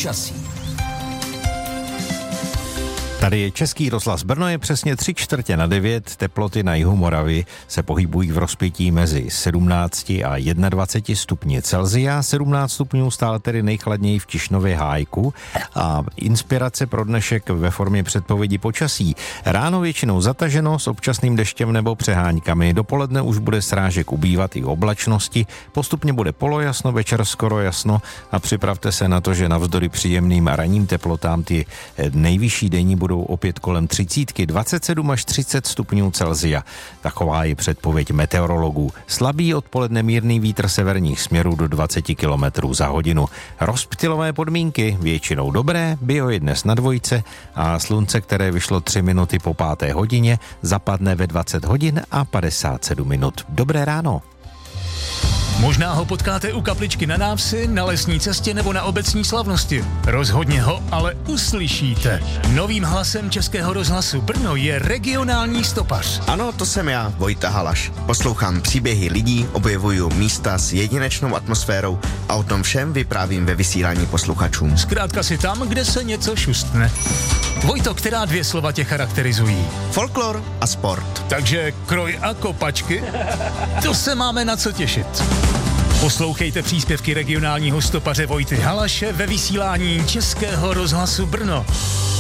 počasí. Tady je Český rozhlas Brno, je přesně 8:45, teploty na jihu Moravy se pohybují v rozpětí mezi 17 a 21 stupni Celsia, 17 stupňů stále tedy nejchladněji v Tišnově Hájku a inspirace pro dnešek ve formě předpovědi počasí. Ráno většinou zataženo s občasným deštěm nebo přeháňkami, dopoledne už bude srážek ubývat i oblačnosti, postupně bude polojasno, večer skoro jasno a připravte se na to, že navzdory příjemným a ranním teplotám ty nejvyšší denní budou opět kolem 30, 27 až 30 stupňů Celsia. Taková je předpověď meteorologů. Slabý odpoledne mírný vítr severních směrů do 20 km za hodinu. Rozptylové podmínky většinou dobré, bio je dnes na dvojce a slunce, které vyšlo 3 minuty po 5. hodině, zapadne ve 20 hodin a 57 minut. Dobré ráno. Možná ho potkáte u kapličky na návsi, na lesní cestě nebo na obecní slavnosti. Rozhodně ho ale uslyšíte. Novým hlasem Českého rozhlasu Brno je regionální stopař. Ano, to jsem já, Vojta Halaš. Poslouchám příběhy lidí, objevuju místa s jedinečnou atmosférou a o tom všem vyprávím ve vysílání posluchačům. Zkrátka si tam, kde se něco šustne. Vojto, která 2 slova tě charakterizují? Folklor a sport. Takže kroj a kopačky? To se máme na co těšit. Poslouchejte příspěvky regionálního stopaře Vojty Halaše ve vysílání Českého rozhlasu Brno.